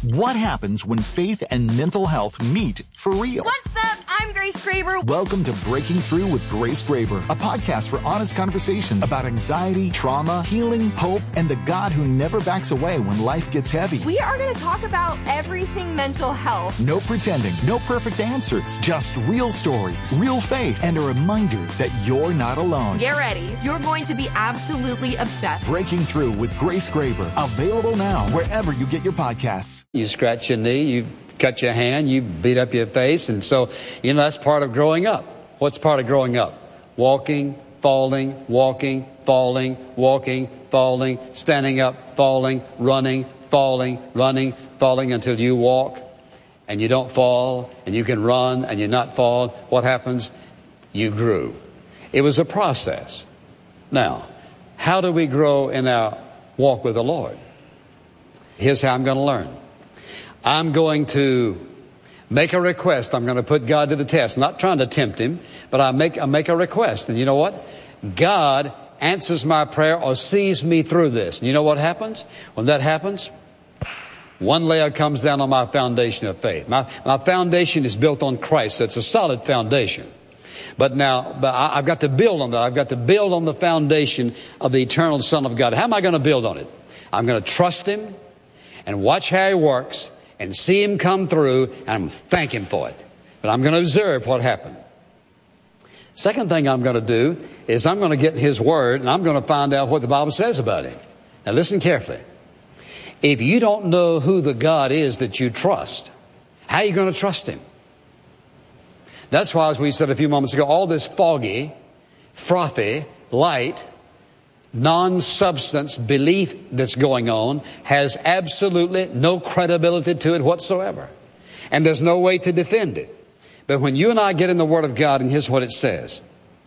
What happens when faith and mental health meet for real? What's up? I'm Grace Graber. Welcome to Breaking Through with Grace Graber, a podcast for honest conversations about anxiety, trauma, healing, hope, and the God who never backs away when life gets heavy. We are going to talk about everything mental health. No pretending, no perfect answers, just real stories, real faith, and a reminder that you're not alone. Get ready. You're going to be absolutely obsessed. Breaking Through with Grace Graber, available now wherever you get your podcasts. You scratch your knee, you cut your hand, you beat up your face, and so, that's part of growing up. What's part of growing up? Walking, falling, walking, falling, walking, falling, standing up, falling, running, falling until you walk and you don't fall, and you can run and you not fall. What happens? You grew. It was a process. Now, how do we grow in our walk with the Lord? Here's how I'm going to learn. I'm going to make a request. I'm going to put God to the test. Not trying to tempt him, but I make a request. And you know what? God answers my prayer or sees me through this. And you know what happens? When that happens, one layer comes down on my foundation of faith. My foundation is built on Christ. So it's a solid foundation. But I've got to build on that. I've got to build on the foundation of the eternal Son of God. How am I going to build on it? I'm going to trust him and watch how he works and see him come through, and I'm thank him for it. But I'm going to observe what happened. Second thing I'm going to do is I'm going to get his word, and I'm going to find out what the Bible says about him. Now listen carefully. If you don't know who the God is that you trust, how are you going to trust him? That's why, as we said a few moments ago, all this foggy, frothy, light, non-substance belief that's going on has absolutely no credibility to it whatsoever. And there's no way to defend it. But when you and I get in the Word of God, and here's what it says.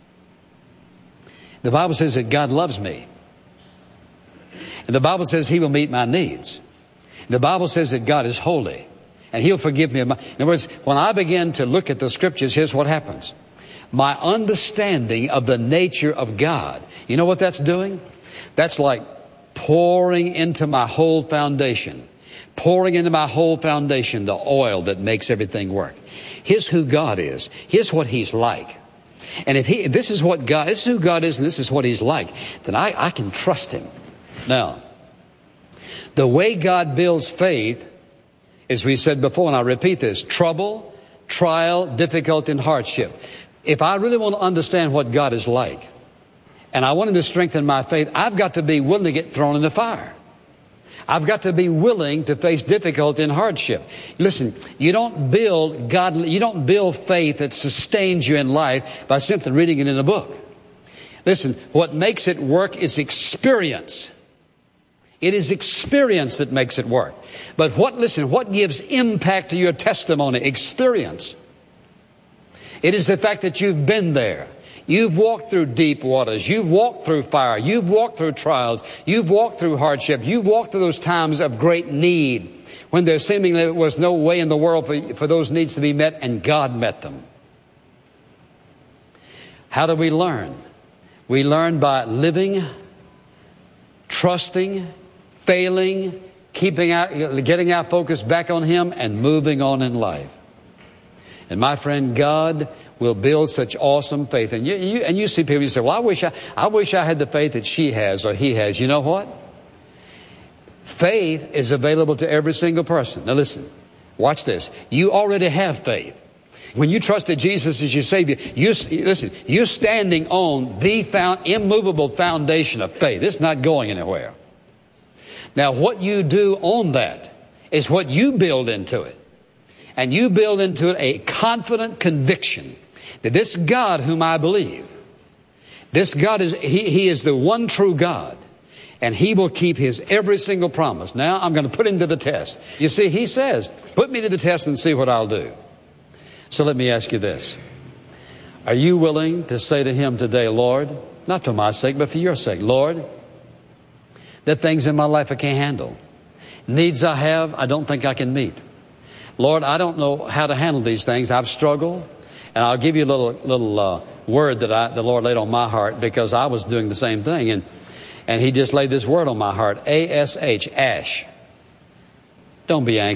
The Bible says that God loves me. And the Bible says he will meet my needs. The Bible says that God is holy and he'll forgive me. In other words, when I begin to look at the scriptures, here's what happens. My understanding of the nature of God, you know what that's doing? That's like pouring into my whole foundation. Pouring into my whole foundation the oil that makes everything work. Here's who God is. Here's what he's like. And if this is who God is and this is what he's like, then I can trust him. Now, the way God builds faith, as we said before, and I repeat this, trouble, trial, difficulty, and hardship. If I really want to understand what God is like, and I want him to strengthen my faith, I've got to be willing to get thrown in the fire. I've got to be willing to face difficulty and hardship. Listen, you don't build faith that sustains you in life by simply reading it in a book. Listen, what makes it work is experience. It is experience that makes it work. But what gives impact to your testimony? Experience. It is the fact that you've been there. You've walked through deep waters. You've walked through fire. You've walked through trials. You've walked through hardship. You've walked through those times of great need when there seemingly was no way in the world for those needs to be met, and God met them. How do we learn? We learn by living, trusting, failing, getting our focus back on him, and moving on in life. And my friend, God will build such awesome faith. And you see people, you say, well, I wish I had the faith that she has or he has. You know what? Faith is available to every single person. Now listen, watch this. You already have faith. When you trusted Jesus as your Savior, you're standing on the immovable foundation of faith. It's not going anywhere. Now, what you do on that is what you build into it. And you build into it a confident conviction that this God whom I believe, this God he is the one true God, and he will keep his every single promise. Now, I'm going to put him to the test. You see, he says, put me to the test and see what I'll do. So let me ask you this. Are you willing to say to him today, Lord, not for my sake, but for your sake, Lord, there are things in my life I can't handle. Needs I have, I don't think I can meet. Lord, I don't know how to handle these things. I've struggled. And I'll give you a little word that the Lord laid on my heart, because I was doing the same thing. And he just laid this word on my heart. ASH, ash. Don't be anxious.